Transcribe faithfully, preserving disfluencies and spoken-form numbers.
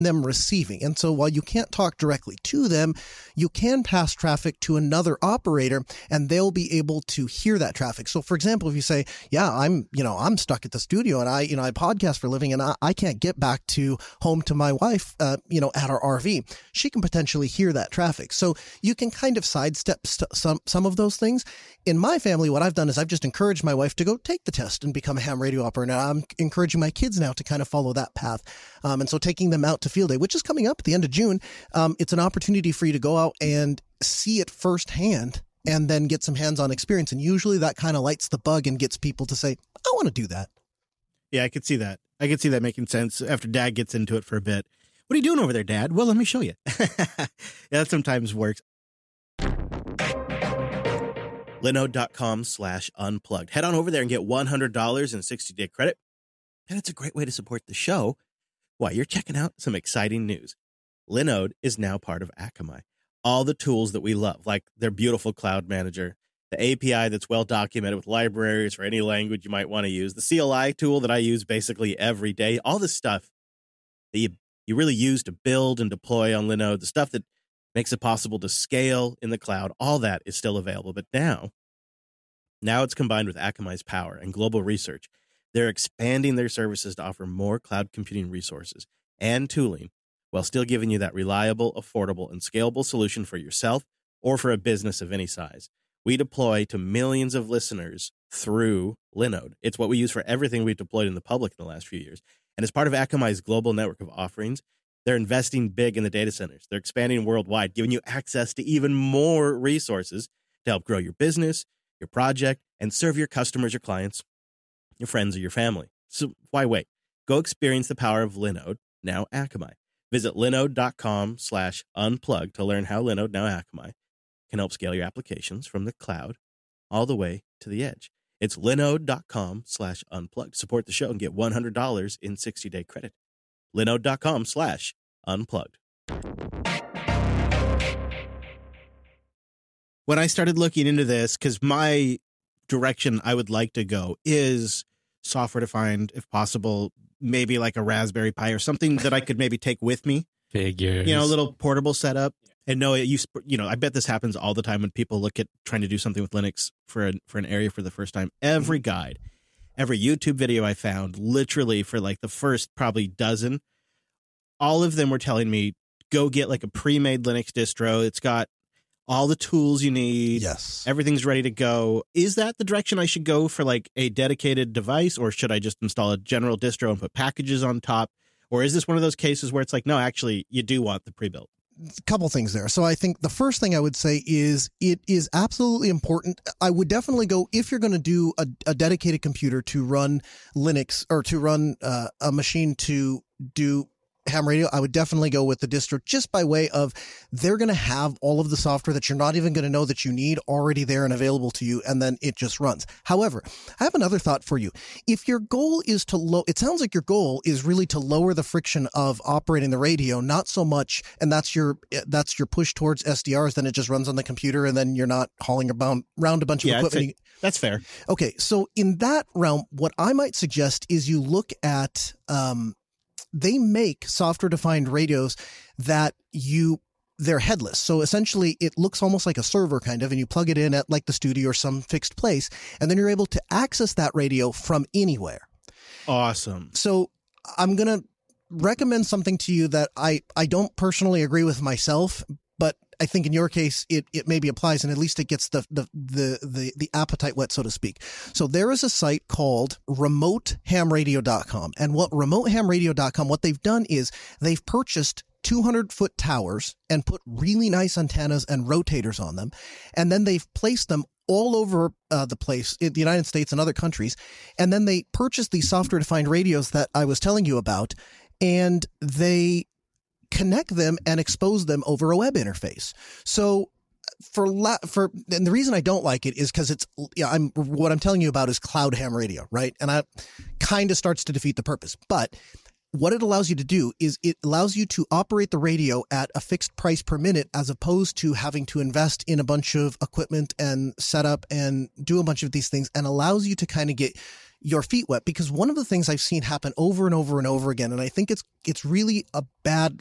them receiving. And so while you can't talk directly to them, you can pass traffic to another operator and they'll be able to hear that traffic. So for example, if you say, yeah, I'm, you know, I'm stuck at the studio and I, you know, I podcast for a living and I, I can't get back to home to my wife, uh, you know, at our R V, she can potentially hear that traffic. So you can kind of sidestep st- some, some of those things. In my family, what I've done is I've just encouraged my wife to go take the test and become a ham radio operator. Now I'm encouraging my kids now to kind of follow that path. Um, and so taking them out to field day, which is coming up at the end of June, um, it's an opportunity for you to go out and see it firsthand and then get some hands-on experience. And usually that kind of lights the bug and gets people to say, I want to do that. Yeah, I could see that. I could see that making sense after Dad gets into it for a bit. What are you doing over there, Dad? Well, let me show you. Yeah, that sometimes works. Linode.com slash unplugged. Head on over there and get one hundred dollars in sixty-day credit. And it's a great way to support the show while you're checking out some exciting news. Linode is now part of Akamai. All the tools that we love, like their beautiful cloud manager, the A P I that's well documented with libraries for any language you might want to use, the C L I tool that I use basically every day, all the stuff that you, you really use to build and deploy on Linode, the stuff that makes it possible to scale in the cloud, all that is still available. But now, now it's combined with Akamai's power and global research. They're expanding their services to offer more cloud computing resources and tooling while still giving you that reliable, affordable, and scalable solution for yourself or for a business of any size. We deploy to millions of listeners through Linode. It's what we use for everything we've deployed in the public in the last few years. And as part of Akamai's global network of offerings, they're investing big in the data centers. They're expanding worldwide, giving you access to even more resources to help grow your business, your project, and serve your customers, your clients, your friends, or your family. So why wait? Go experience the power of Linode, now Akamai. Visit linode.com slash unplug to learn how Linode, now Akamai, can help scale your applications from the cloud all the way to the edge. It's linode.com slash unplugged. Support the show and get one hundred dollars in sixty-day credit. linode.com slash unplugged. When I started looking into this, because my direction I would like to go is software-defined, if possible, maybe like a Raspberry Pi or something that I could maybe take with me. Figures. You know, a little portable setup. And no, you you know, I bet this happens all the time when people look at trying to do something with Linux for a, for an area for the first time. Every guide, every YouTube video I found, literally for like the first probably dozen, all of them were telling me, go get like a pre-made Linux distro. It's got all the tools you need. Yes. Everything's ready to go. Is that the direction I should go for like a dedicated device, or should I just install a general distro and put packages on top? Or is this one of those cases where it's like, no, actually, you do want the pre-built? A couple things there. So I think the first thing I would say is it is absolutely important. I would definitely go, if you're going to do a, a dedicated computer to run Linux or to run uh, a machine to do ham radio, I would definitely go with the distro, just by way of they're going to have all of the software that you're not even going to know that you need already there and available to you, and then it just runs. However, I have another thought for you. If your goal is to low, it sounds like your goal is really to lower the friction of operating the radio, not so much, and that's your that's your push towards S D Rs, then it just runs on the computer and then you're not hauling around, around a bunch of yeah, equipment. That's fair. Okay, so in that realm, what I might suggest is you look at um they make software-defined radios that you, they're headless. So essentially it looks almost like a server kind of, and you plug it in at like the studio or some fixed place, and then you're able to access that radio from anywhere. Awesome. So I'm going to recommend something to you that I, I don't personally agree with myself, but I think in your case, it, it maybe applies, and at least it gets the, the, the, the, the appetite wet, so to speak. So there is a site called remote ham radio dot com. And what remote ham radio dot com, what they've done is they've purchased two hundred foot towers and put really nice antennas and rotators on them. And then they've placed them all over uh, the place in the United States and other countries. And then they purchased these software defined radios that I was telling you about, and they connect them and expose them over a web interface. So for la- for and the reason I don't like it is because it's yeah I'm what I'm telling you about is cloud ham radio, right? And I kind of starts to defeat the purpose. But what it allows you to do is it allows you to operate the radio at a fixed price per minute, as opposed to having to invest in a bunch of equipment and setup and do a bunch of these things, and allows you to kind of get your feet wet, because one of the things I've seen happen over and over and over again, and I think it's it's really a bad